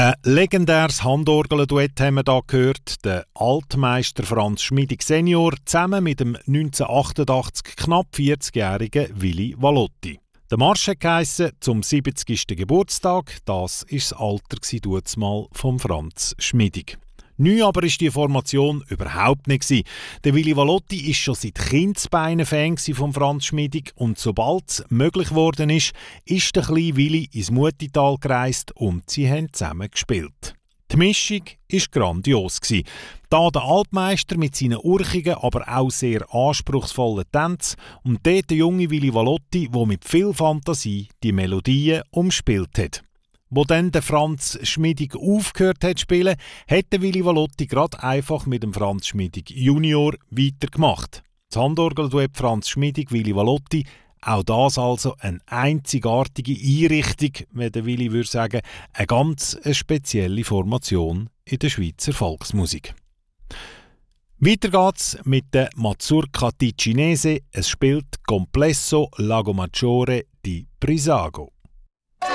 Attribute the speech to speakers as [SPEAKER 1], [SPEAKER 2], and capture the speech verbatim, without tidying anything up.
[SPEAKER 1] Ein legendäres Handorgelduett haben wir hier gehört. Der Altmeister Franz Schmidig Senior zusammen mit dem neunzehnhundertachtundachtzig knapp vierzigjährigen Willy Valotti. Der Marsch hat geheissen, zum siebzigsten Geburtstag. Das war das Alter damals von Franz Schmidig. Neu aber war die Formation überhaupt nicht. Der Willy Valotti war schon seit Kindesbeinen Fan von Franz Schmidig und sobald es möglich geworden ist, ist der kleine Willy ins Mutital gereist und sie haben zusammen gespielt. Die Mischung war grandios. Da der Altmeister mit seinen urchigen, aber auch sehr anspruchsvollen Tänzen und dort der junge Willy Valotti, der mit viel Fantasie die Melodien umspielt hat. Wo dann der Franz Schmidig aufgehört hat zu spielen, hat der Willy Valotti gerade einfach mit dem Franz Schmidig Junior weitergemacht. Das Handorgelduett Franz Schmidig, Willy Valotti, auch das also eine einzigartige Einrichtung, wie der Willy würde sagen, eine ganz spezielle Formation in der Schweizer Volksmusik. Weiter geht's mit der Mazurka Ticinese. Es spielt Complesso Lago Maggiore di Brissago.